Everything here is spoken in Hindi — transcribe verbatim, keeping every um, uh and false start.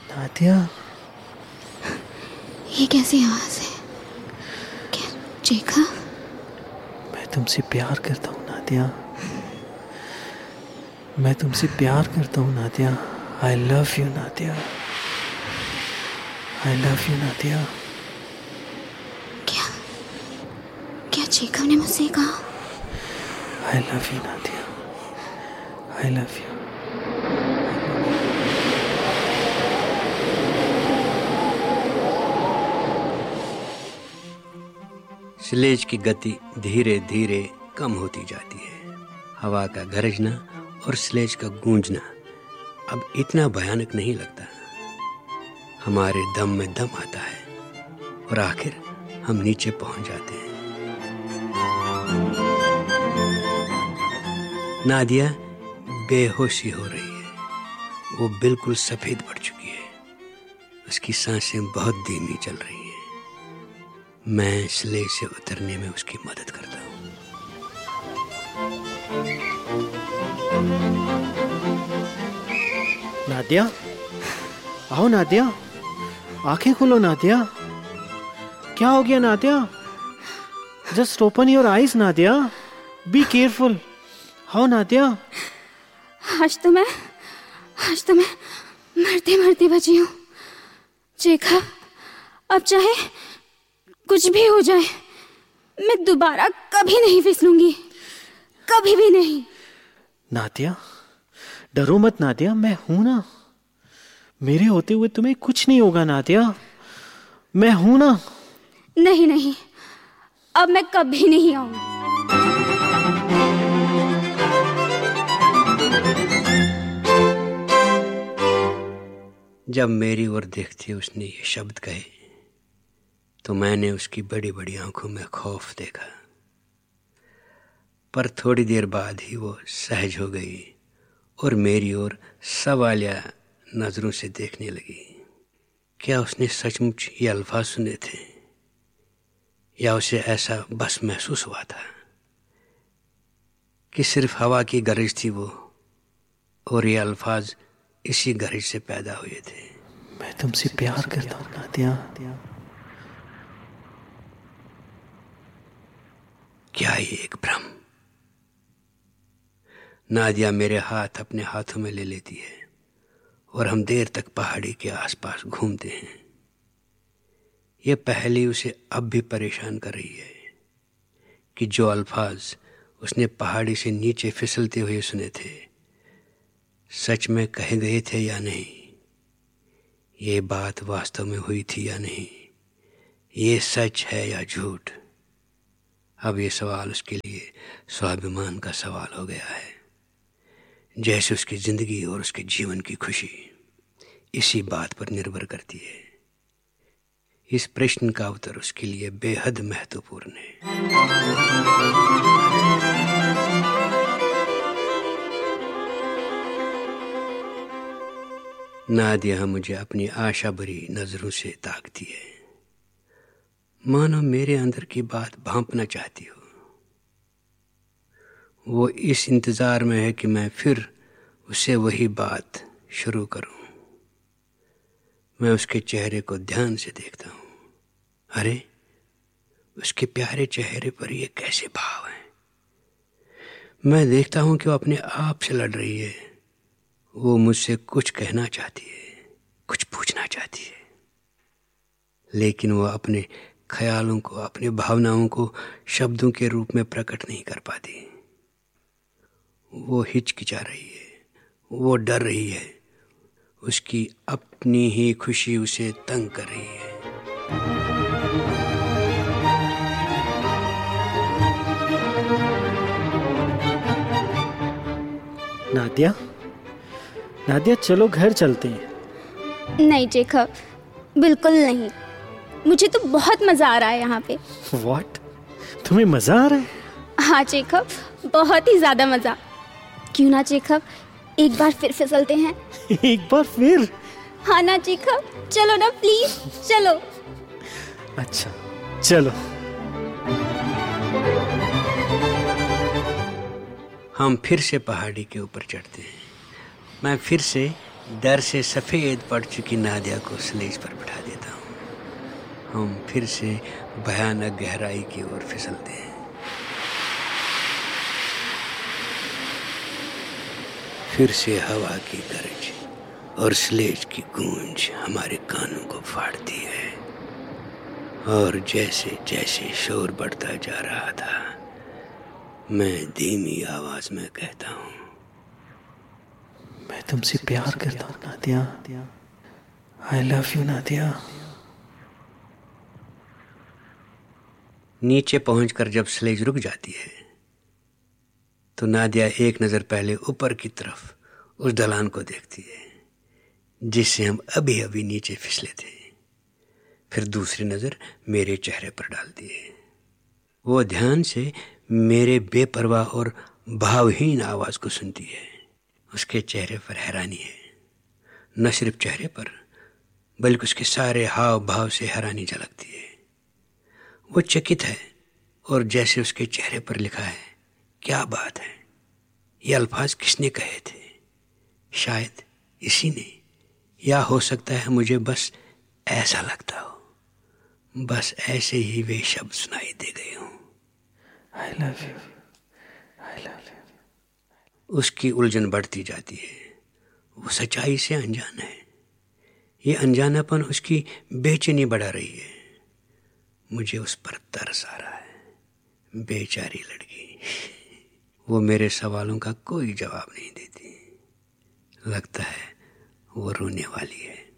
नादिया, ये कैसी आवाज है? क्या चेखा? मैं तुमसे प्यार करता हूँ नादिया, मैं तुमसे प्यार करता हूँ Nadia. I love you Nadia, I love you Nadia. क्या क्या चेखा ने मुझसे कहा? I love you Nadia, I love you. Sledge की गति धीरे धीरे कम होती जाती है। हवा का गरजना और स्लेज का गूंजना अब इतना भयानक नहीं लगता। हमारे दम में दम आता है और आखिर हम नीचे पहुंच जाते हैं। नादिया बेहोशी हो रही है। वो बिल्कुल सफेद पड़ चुकी है। उसकी सांसें बहुत धीमी चल रही हैं। मैं स्लेज से उतरने में उसकी मदद करता हूँ। नादिया, आओ नादिया, आंखें खोलो नादिया। क्या हो गया Nadia? Just open your eyes Nadia, be careful. आओ नादिया। आज तो मैं आज तो मैं मरते मरते बची हूँ चेखा। अब चाहे कुछ भी हो जाए, मैं दोबारा कभी नहीं फिसलूंगी, कभी भी नहीं। नादिया, डरो मत नादिया, मैं हूं ना। मेरे होते हुए तुम्हें कुछ नहीं होगा नादिया, मैं हूं ना। नहीं नहीं, अब मैं कभी नहीं आऊंगी। जब मेरी ओर देखते उसने ये शब्द कहे तो मैंने उसकी बड़ी बड़ी आंखों में खौफ देखा। पर थोड़ी देर बाद ही वो सहज हो गई और मेरी ओर सवालिया नजरों से देखने लगी। क्या उसने सचमुच ये अल्फाज सुने थे या उसे ऐसा बस महसूस हुआ था कि सिर्फ हवा की गरज थी वो और ये अल्फाज इसी गरज से पैदा हुए थे। मैं तुमसे प्यार करता हूँ नादिया। क्या ये एक भ्रम? नादिया मेरे हाथ अपने हाथों में ले लेती है और हम देर तक पहाड़ी के आसपास घूमते हैं। यह पहेली उसे अब भी परेशान कर रही है कि जो अल्फाज उसने पहाड़ी से नीचे फिसलते हुए सुने थे सच में कहे गए थे या नहीं, ये बात वास्तव में हुई थी या नहीं, ये सच है या झूठ। अब ये सवाल उसके लिए स्वाभिमान का सवाल हो गया है, जैसे उसकी जिंदगी और उसके जीवन की खुशी इसी बात पर निर्भर करती है। इस प्रश्न का उत्तर उसके लिए बेहद महत्वपूर्ण है। नादिया मुझे अपनी आशा भरी नजरों से ताकती है, मानो मेरे अंदर की बात भांपना चाहती हो। वो इस इंतजार में है कि मैं फिर उससे वही बात शुरू करूं। मैं उसके चेहरे को ध्यान से देखता हूं। अरे, उसके प्यारे चेहरे पर ये कैसे भाव हैं। मैं देखता हूं कि वो अपने आप से लड़ रही है। वो मुझसे कुछ कहना चाहती है, कुछ पूछना चाहती है, लेकिन वो अपने ख्यालों को, अपने भावनाओं को शब्दों के रूप में प्रकट नहीं कर पाती। वो हिचकिचा रही है, वो डर रही है। उसकी अपनी ही खुशी उसे तंग कर रही है। नादिया, नादिया चलो घर चलते हैं। नहीं चेखा, बिल्कुल नहीं। मुझे तो बहुत मजा आ रहा है यहाँ पे। What? तुम्हें मजा आ रहा है? हाँ चेखा, बहुत ही ज्यादा मजा। क्यों ना चेखा, एक बार फिर फिसलते हैं। एक बार फिर? हाँ ना चेखा, चलो ना प्लीज, चलो। अच्छा चलो। हम फिर से पहाड़ी के ऊपर चढ़ते हैं। मैं फिर से डर से सफेद पड़ चुकी नादिया को स्लेज पर बिठा देता हूँ। हम फिर से भयानक गहराई की ओर फिसलते हैं। फिर से हवा की गरज और स्लेज की गूंज हमारे कानों को फाड़ती है, और जैसे जैसे शोर बढ़ता जा रहा था, मैं धीमी आवाज में कहता हूँ, मैं तुमसे प्यार करता हूँ Nadia. I love you Nadia. नीचे पहुंचकर जब स्लेज रुक जाती है तो नादिया एक नजर पहले ऊपर की तरफ उस ढलान को देखती है जिससे हम अभी अभी नीचे फिसले थे। फिर दूसरी नजर मेरे चेहरे पर डालती है। वो ध्यान से मेरे बेपरवाह और भावहीन आवाज को सुनती है। उसके चेहरे पर हैरानी है, न सिर्फ चेहरे पर बल्कि उसके सारे हाव भाव से हैरानी झलकती है। वो चकित है, और जैसे उसके चेहरे पर लिखा है, क्या बात है, ये अल्फाज किसने कहे थे? शायद इसी ने, या हो सकता है मुझे बस ऐसा लगता हो, बस ऐसे ही वे शब्द सुनाई दे गए हों। I love you, I love you. उसकी उलझन बढ़ती जाती है। वो सच्चाई से अनजान है। ये अनजानापन उसकी बेचैनी बढ़ा रही है। मुझे उस पर तरस आ रहा है। बेचारी लड़की, वो मेरे सवालों का कोई जवाब नहीं देती। लगता है वो रोने वाली है।